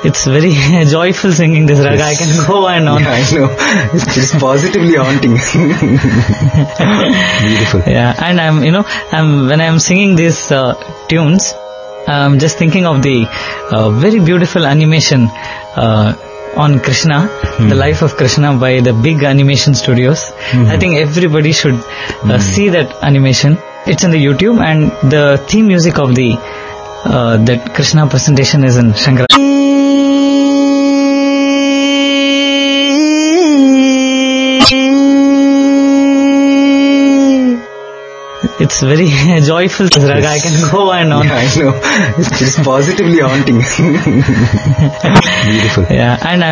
It's very joyful singing this raga. I can go and on. Yeah, I know. It's positively haunting. Beautiful. Yeah, and when I'm singing these tunes, I'm just thinking of the very beautiful animation on Krishna, the life of Krishna by the big animation studios. I think everybody should see that animation. It's in the YouTube, and the theme music of the that Krishna presentation is in Shankara. It's very joyful raga. I can go and on. Yeah, I know. It's positively haunting. Beautiful. Yeah, and